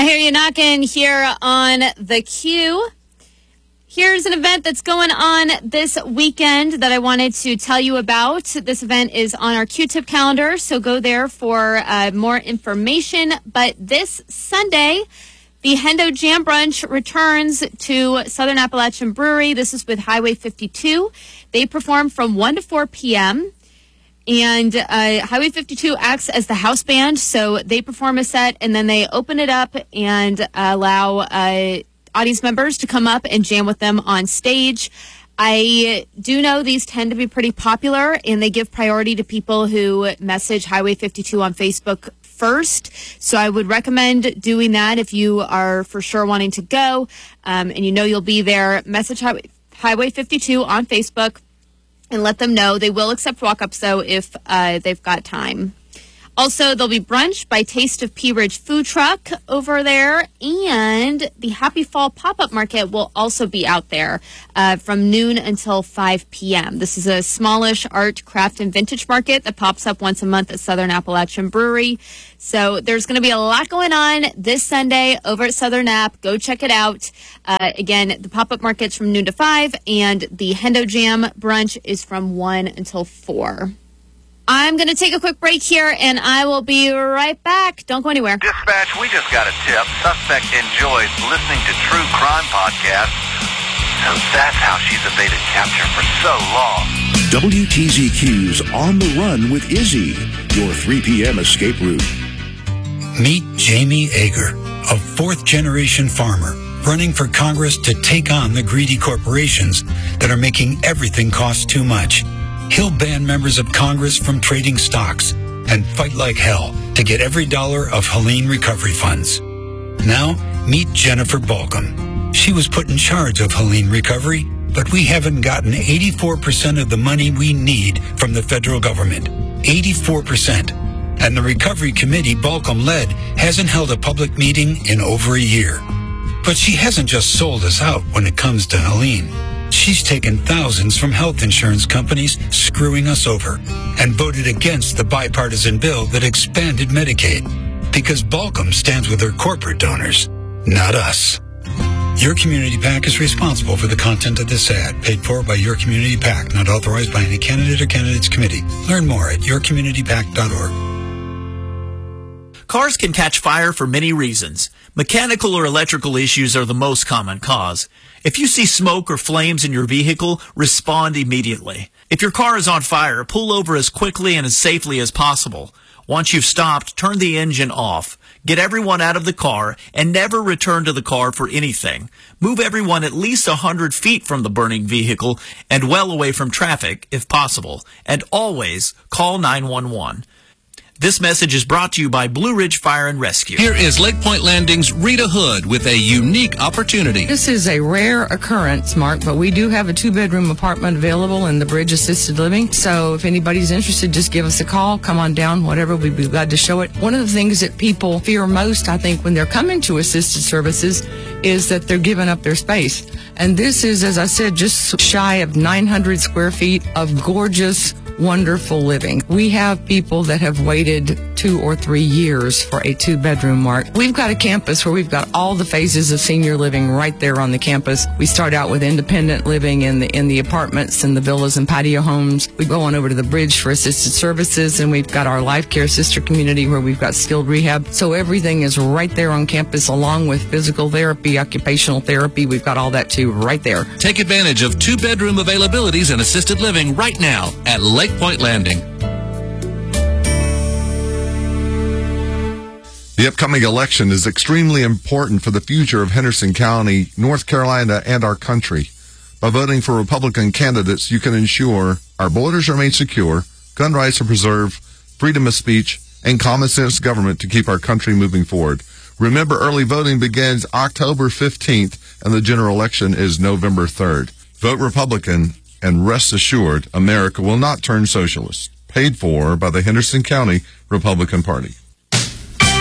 hear you knocking here on the Q. Here's an event that's going on this weekend that I wanted to tell you about. This event is on our Q-Tip calendar, so go there for more information. But this Sunday, the Hendo Jam Brunch returns to Southern Appalachian Brewery. This is with Highway 52. They perform from 1 to 4 p.m., and Highway 52 acts as the house band, so they perform a set, and then they open it up and allow audience members to come up and jam with them on stage. I do know these tend to be pretty popular, and they give priority to people who message Highway 52 on Facebook first. So I would recommend doing that if you are for sure wanting to go, and you know you'll be there. Message Highway 52 on Facebook and let them know. They will accept walk-ups, though, if they've got time. Also, there'll be brunch by Taste of Pea Ridge Food Truck over there, and the Happy Fall Pop-Up Market will also be out there from noon until 5 p.m. This is a smallish art, craft, and vintage market that pops up once a month at Southern Appalachian Brewery. So there's going to be a lot going on this Sunday over at Southern App. Go check it out. Again, the pop-up market's from noon to 5, and the Hendo Jam brunch is from 1 until 4. I'm going to take a quick break here, and I will be right back. Don't go anywhere. Dispatch, we just got a tip. Suspect enjoys listening to true crime podcasts, so that's how she's evaded capture for so long. WTZQ's On the Run with Izzy, your 3 p.m. escape route. Meet Jamie Ager, a fourth-generation farmer running for Congress to take on the greedy corporations that are making everything cost too much. He'll ban members of Congress from trading stocks and fight like hell to get every dollar of Helene recovery funds. Now, meet Jennifer Balcom. She was put in charge of Helene recovery, but we haven't gotten 84% of the money we need from the federal government. 84%. And the recovery committee Balcom led hasn't held a public meeting in over a year. But she hasn't just sold us out when it comes to Helene. She's taken thousands from health insurance companies, screwing us over, and voted against the bipartisan bill that expanded Medicaid. Because Balcom stands with her corporate donors, not us. Your Community PAC is responsible for the content of this ad, paid for by Your Community PAC, not authorized by any candidate or candidates committee. Learn more at yourcommunitypac.org. Cars can catch fire for many reasons. Mechanical or electrical issues are the most common cause. If you see smoke or flames in your vehicle, respond immediately. If your car is on fire, pull over as quickly and as safely as possible. Once you've stopped, turn the engine off. Get everyone out of the car and never return to the car for anything. Move everyone at least 100 feet from the burning vehicle and well away from traffic if possible. And always call 911. This message is brought to you by Blue Ridge Fire and Rescue. Here is Lake Point Landing's Rita Hood with a unique opportunity. This is a rare occurrence, Mark, but we do have a 2-bedroom apartment available in the Bridge Assisted Living. So if anybody's interested, just give us a call. Come on down, whatever. We'd be glad to show it. One of the things that people fear most, I think, when they're coming to assisted services is that they're giving up their space. And this is, as I said, just shy of 900 square feet of gorgeous, wonderful living. We have people that have waited 2 or 3 years for a 2-bedroom, Mark. We've got a campus where we've got all the phases of senior living right there on the campus. We start out with independent living in the apartments and the villas and patio homes. We go on over to the Bridge for assisted services, and we've got our Life Care sister community where we've got skilled rehab. So everything is right there on campus, along with physical therapy, occupational therapy. We've got all that too right there. Take advantage of 2-bedroom availabilities and assisted living right now at Lake Point Landing. The upcoming election is extremely important for the future of Henderson County, North Carolina, and our country. By voting for Republican candidates, you can ensure our borders remain secure, gun rights are preserved, freedom of speech, and common sense government to keep our country moving forward. Remember, early voting begins October 15th, and the general election is November 3rd. Vote Republican, and rest assured, America will not turn socialist. Paid for by the Henderson County Republican Party.